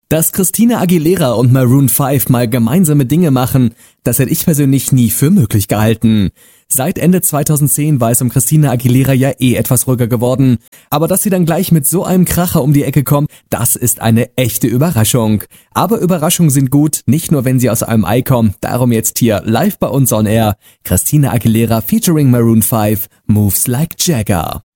Dass Christina Aguilera und Maroon 5 mal gemeinsame Dinge machen, das hätte ich persönlich nie für möglich gehalten. Seit Ende 2010 war es um Christina Aguilera ja etwas ruhiger geworden. Aber dass sie dann gleich mit so einem Kracher um die Ecke kommt, das ist eine echte Überraschung. Aber Überraschungen sind gut, nicht nur wenn sie aus einem Ei kommen. Darum jetzt hier live bei uns on air. Christina Aguilera featuring Maroon 5, Moves Like Jagger.